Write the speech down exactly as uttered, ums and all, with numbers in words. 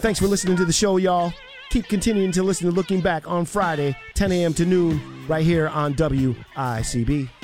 Thanks for listening to the show, y'all. Keep continuing to listen to Looking Back on Friday, ten a.m. to noon, right here on W I C B.